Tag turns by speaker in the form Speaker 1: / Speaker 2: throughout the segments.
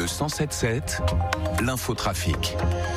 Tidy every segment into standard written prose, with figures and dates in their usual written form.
Speaker 1: 107.7, l'infotrafic.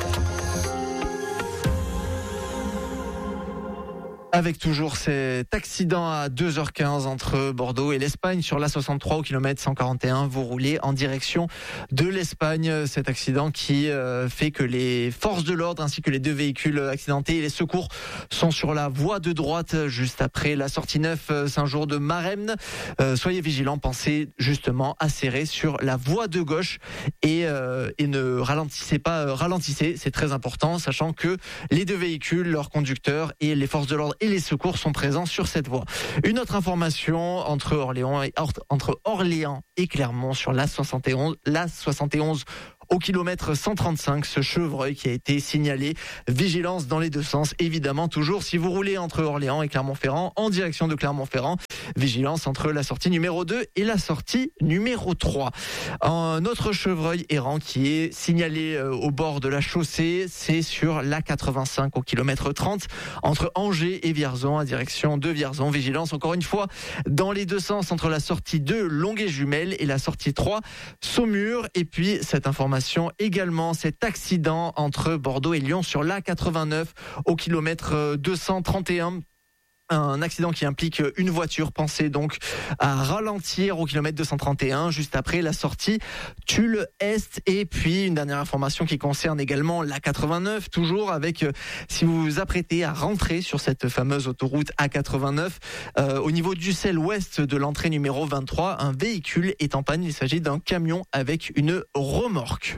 Speaker 2: Avec toujours cet accident à 2h15 entre Bordeaux et l'Espagne sur l'A63 au kilomètre 141. Vous roulez en direction de l'Espagne. Cet accident qui fait que les forces de l'ordre ainsi que les deux véhicules accidentés et les secours sont sur la voie de droite juste après la sortie 9 Saint-Jour de Maremne. Soyez vigilants, pensez justement à serrer sur la voie de gauche et ne ralentissez pas. Ralentissez, c'est très important, sachant que les deux véhicules, leurs conducteurs et les forces de l'ordre et les secours sont présents sur cette voie. Une autre information entre Orléans et Clermont sur l'A71 au kilomètre 135, ce chevreuil qui a été signalé. Vigilance dans les deux sens, évidemment, toujours si vous roulez entre Orléans et Clermont-Ferrand, en direction de Clermont-Ferrand. Vigilance entre la sortie numéro 2 et la sortie numéro 3. Un autre chevreuil errant qui est signalé au bord de la chaussée, c'est sur l'A85 au kilomètre 30, entre Angers et Vierzon, à direction de Vierzon. Vigilance encore une fois dans les deux sens entre la sortie 2 Longuet-Jumelles et la sortie 3 Saumur. Et puis cette information également, cet accident entre Bordeaux et Lyon sur l'A89 au kilomètre 231. Un accident qui implique une voiture. Pensez donc à ralentir au kilomètre 231 juste après la sortie Tulle-Est. Et puis une dernière information qui concerne également l'A89, toujours avec, si vous vous apprêtez à rentrer sur cette fameuse autoroute A89, au niveau du Dussel ouest de l'entrée numéro 23, un véhicule est en panne. Il s'agit d'un camion avec une remorque.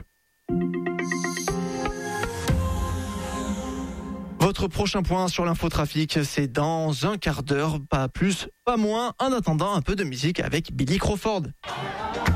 Speaker 2: Votre prochain point sur l'infotrafic, c'est dans un quart d'heure, pas plus, pas moins. En attendant, un peu de musique avec Billy Crawford.